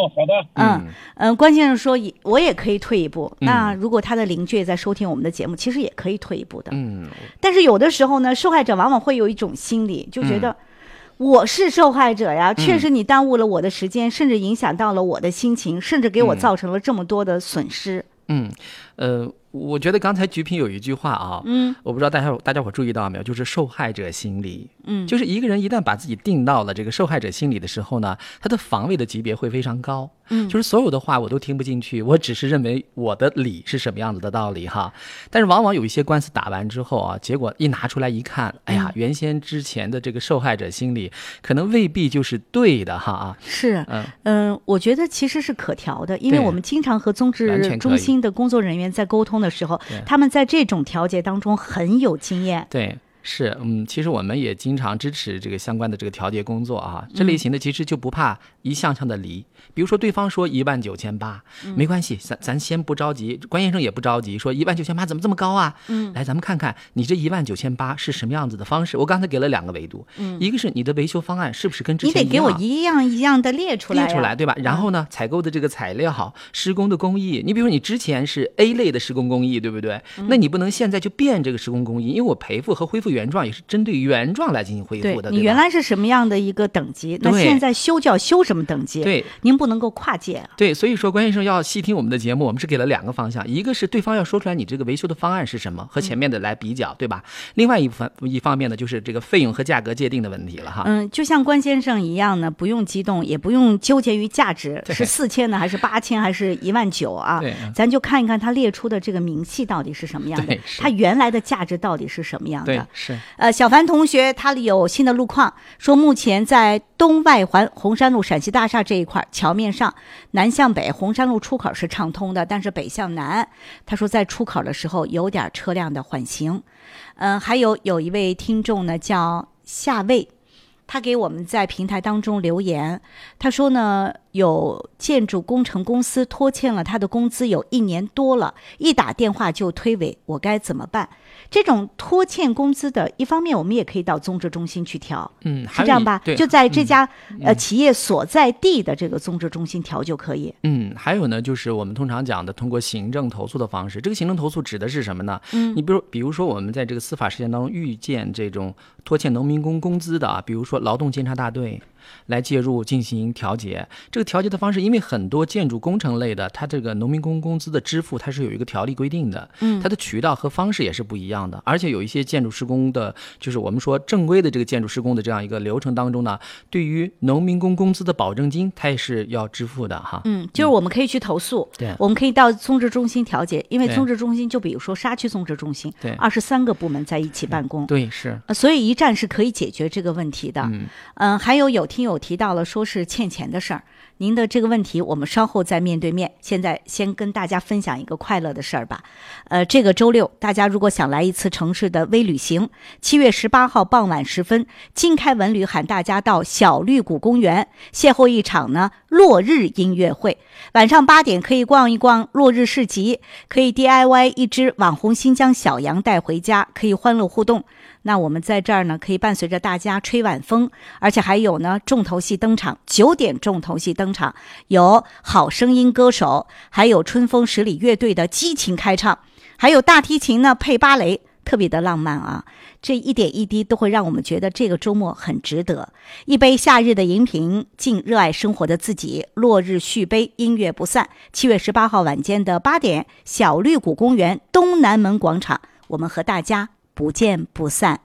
哦，好的。 关先生说我也可以退一步。那如果他的邻居也在收听我们的节目，其实也可以退一步的。但是有的时候呢，受害者往往会有一种心理，就觉得我是受害者呀，确实你耽误了我的时间，甚至影响到了我的心情，甚至给我造成了这么多的损失。 我觉得刚才菊萍有一句话啊，我不知道大家伙注意到没有，就是受害者心理。就是一个人一旦把自己定到了这个受害者心理的时候呢，他的防卫的级别会非常高。就是所有的话我都听不进去，我只是认为我的理是什么样子的道理哈。但是往往有一些官司打完之后啊，结果一拿出来一看，哎呀，原先之前的这个受害者心理可能未必就是对的哈。 是，我觉得其实是可调的，因为我们经常和综治中心的工作人员在沟通的时候，他们在这种调解当中很有经验。 对。是，其实我们也经常支持这个相关的这个调解工作啊。这类型的其实就不怕一项项的离，比如说对方说19800，没关系，咱先不着急，关先生也不着急，说19800怎么这么高啊？来，咱们看看你这19800是什么样子的方式。我刚才给了2个维度，一个是你的维修方案是不是跟之前一样， 你得给我一样一样的列出来， 对吧？然后呢，采购的这个材料、施工的工艺，你比如说你之前是 A 类的施工工艺，对不对？那你不能现在就变这个施工工艺，因为我赔付和恢复原状也是针对原状来进行恢复的。 对，你原来是什么样的一个等级，那现在修就要修什么等级？ 对， 您不能够跨界。 对，所以说关先生要细听我们的节目，我们是给了2个方向，一个是对方要说出来你这个维修的方案是什么，和前面的来比较，对吧？另外一方面呢，就是这个费用和价格界定的问题了哈。 就像关先生一样呢，不用激动，也不用纠结于价值是4000呢，还是8000，还是19000啊？咱就看一看他列出的这个明细到底是什么样的，他原来的价值到底是什么样的。 对，是。 小凡同学他有新的路况，说目前在东外环红山路陕西大厦这一块桥面上，南向北红山路出口是畅通的，但是北向南，他说在出口的时候有点车辆的缓行。还有一位听众呢叫夏卫，他给我们在平台当中留言，他说呢，有建筑工程公司拖欠了他的工资有1年多了，一打电话就推诿，我该怎么办？这种拖欠工资的，一方面我们也可以到综治中心去调，是这样吧？就在这家企业所在地的这个综治中心调就可以。 还有呢，就是我们通常讲的通过行政投诉的方式。这个行政投诉指的是什么呢？你比如说我们在这个司法实践当中遇见这种拖欠农民工工资的啊，比如说劳动监察大队来介入进行调解。这个调解的方式，因为很多建筑工程类的，它这个农民工工资的支付它是有一个条例规定的，它的渠道和方式也是不一样的。而且有一些建筑施工的，就是我们说正规的这个建筑施工的这样一个流程当中呢，对于农民工工资的保证金，它也是要支付的哈。 就是我们可以去投诉， 对， 我们可以到综治中心调解，因为综治中心就比如说沙区综治中心，对，23个部门在一起办公， 对，是， 所以一站是可以解决这个问题的。还有听友提到了说是欠钱的事儿，您的这个问题我们稍后再面对面。现在先跟大家分享一个快乐的事儿吧。这个周六，大家如果想来一次城市的微旅行，7月18号傍晚时分，金开文旅喊大家到小绿谷公园邂逅一场呢落日音乐会。晚上8点可以逛一逛落日市集，可以 DIY 一只网红新疆小羊带回家，可以欢乐互动。那我们在这儿呢，可以伴随着大家吹晚风，而且还有呢重头戏登场，9点重头戏登场，有好声音歌手，还有春风十里乐队的激情开唱，还有大提琴呢配芭蕾，特别的浪漫啊！这一点一滴都会让我们觉得这个周末很值得。一杯夏日的饮品，敬热爱生活的自己，落日续杯，音乐不散。7月18号晚间的8点，小绿谷公园东南门广场，我们和大家不见不散。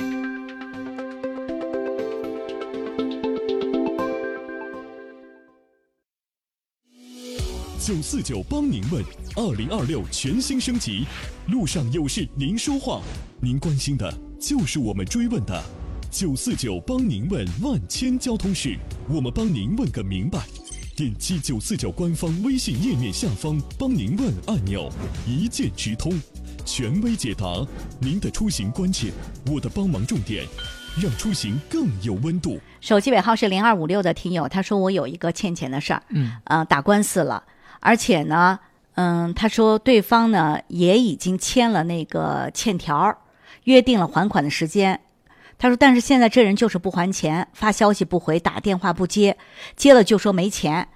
949帮您问，2026全新升级，路上有事您说话，您关心的就是我们追问的。949帮您问万千交通事，我们帮您问个明白。点击949官方微信页面下方帮您问按钮，一键直通，权威解答您的出行关键，我的帮忙重点，让出行更有温度。 手机尾号是0256的听友，他说我有一个欠钱的事儿，打官司了，而且呢，他说对方呢也已经签了那个欠条，约定了还款的时间。他说但是现在这人就是不还钱，发消息不回，打电话不接，接了就说没钱。